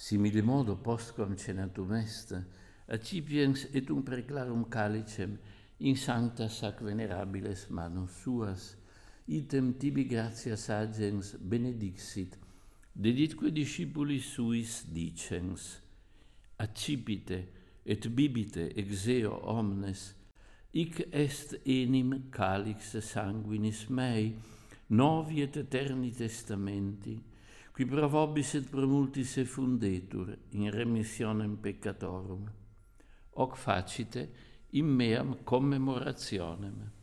Simile modo postquam cenatum est, accipiens et preclarum calicem in sancta sac venerabiles manus suas, item tibi gratias agens benedixit, deditque discipulis suis dicens, accipite et bibite ex eo omnes, hic est enim calix sanguinis mei, novi et eterni testamenti, qui pro vobis et pro multis effundetur in remissionem peccatorum. Hoc facite in meam commemorationem.